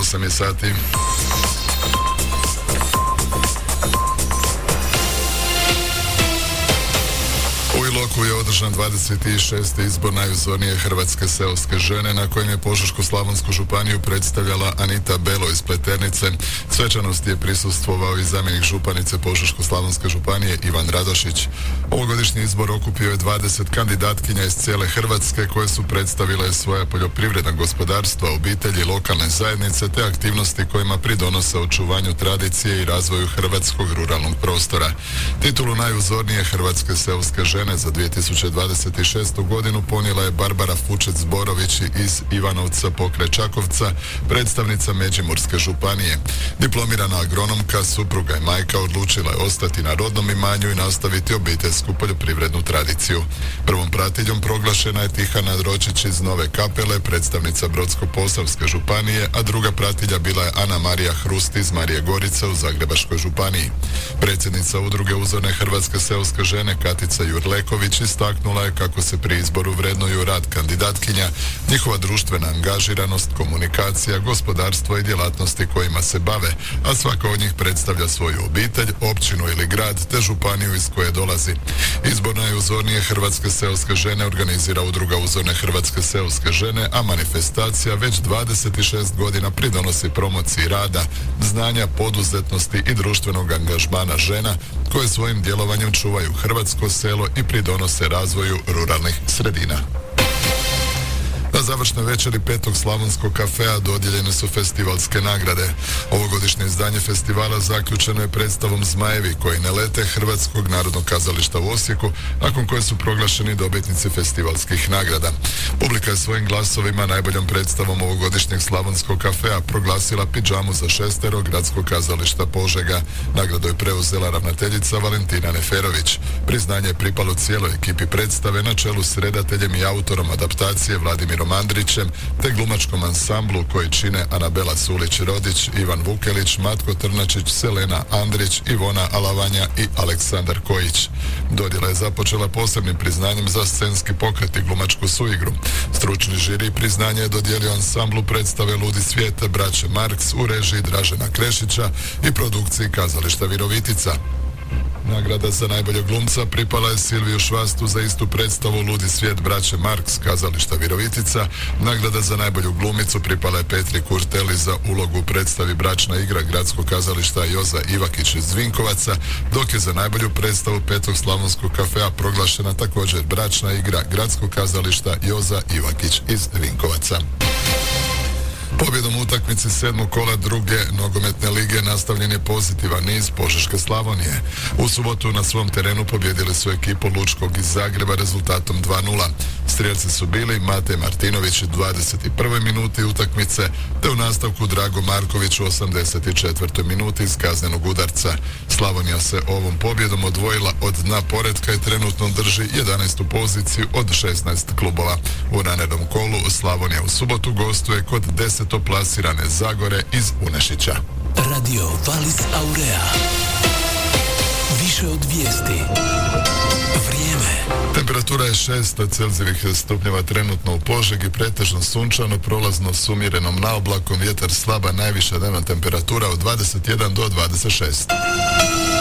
8 je sati. U Iloku je održan 26. izbor najuzornije hrvatske seoske žene na kojem je Požeško-slavonsku županiju predstavljala Anita Belo iz Pleternice. Svečanosti je prisustvovao i zamjenik županice Požeško-slavonske županije Ivan Radošić. Ovogodišnji izbor okupio je 20 kandidatkinja iz cijele Hrvatske koje su predstavile svoja poljoprivredna gospodarstva, obitelji, lokalne zajednice te aktivnosti kojima pridonose očuvanju tradicije i razvoju hrvatskog ruralnog prostora. Titulu najuzornije hrvatske seoske žene za 2026. godinu ponijela je Barbara Fučec-Borović iz Ivanovca pokraj Čakovca, predstavnica Međimurske županije. Diplomirana agronomka, supruga i majka odlučila je ostati na rodnom imanju i nastaviti obiteljsku poljoprivrednu tradiciju. Prvom pratiljom proglašena je Tihana Dročić iz Nove Kapele, predstavnica Brodsko-posavske županije, a druga pratilja bila je Ana Marija Hrust iz Marije Gorice u Zagrebačkoj županiji. Predsjednica udruge uzorne hrvatske seoske žene Katica Jurleković istaknula je kako se pri izboru vrednuju rad kandidatkinja, njihova društvena angažiranost, komunikacija, gospodarstvo i djelatnosti kojima se bave, a svaka od njih predstavlja svoju obitelj, općinu ili grad te županiju iz koje dolazi. Izbor najuzornije hrvatske seoske žene organizira udruga uzorne hrvatske seoske žene, a manifestacija već 26 godina pridonosi promociji rada, znanja, poduzetnosti i društvenog angažmana žena koje svojim djelovanjem čuvaju hrvatsko selo i pridonose razvoju ruralnih sredina. Na završnoj večeri 5. Slavonskog kafea dodijeljene su festivalske nagrade. Ovogodišnje izdanje festivala zaključeno je predstavom Zmajevi koji ne lete Hrvatskog narodnog kazališta u Osijeku, nakon koje su proglašeni dobitnici festivalskih nagrada. Publika je svojim glasovima najboljom predstavom ovogodišnjeg Slavonskog kafea proglasila Pidžamu za šestero Gradskog kazališta Požega. Nagradu je preuzela ravnateljica Valentina Neferović. Priznanje je pripalo cijeloj ekipi predstave na čelu s redateljem i autorom adaptacije Vladimirom Andrićem te glumačkom ansamblu koji čine Anabela Sulić-Rodić, Ivan Vukelić, Matko Trnačić, Selena Andrić, Ivona Alavanja i Aleksandar Kojić. Dodjela je započela posebnim priznanjem za scenski pokret i glumačku suigru. Stručni žiri priznanje je dodijelio ansamblu predstave Ludi svijet braće Marks u režiji Dražena Krešića i produkciji kazališta Virovitica. Nagrada za najboljeg glumca pripala je Silviju Švastu za istu predstavu Ludi svijet braće Marks kazališta Virovitica. Nagrada za najbolju glumicu pripala je Petri Kurteli za ulogu u predstavi Bračna igra Gradskog kazališta Joza Ivakić iz Vinkovaca, dok je za najbolju predstavu 5. Slavonskog kafea proglašena također Bračna igra Gradskog kazališta Joza Ivakić iz Vinkovaca. Pobjedom u utakmici 7. kola druge nogometne lige nastavljen je pozitivan niz Požeške Slavonije. U subotu na svom terenu pobjedili su ekipu Lučkog iz Zagreba rezultatom 2:0. Strijelci su bili Mate Martinović u 21. minuti utakmice, te u nastavku Drago Marković u 84. minuti iz kaznenog udarca. Slavonija se ovom pobjedom odvojila od dna poretka i trenutno drži 11. poziciju od 16 klubova. U narednom kolu Slavonija u subotu gostuje kod 10. plasirane Zagore iz Unešića. Radio Valis Aurea. Više od vijesti. Vrijeme. Temperatura je 6 Celzijevih stupnjeva trenutno u Požegi, pretežno sunčano, prolazno s umjerenom naoblakom, vjetar slaba, najviša dnevna temperatura od 21 do 26.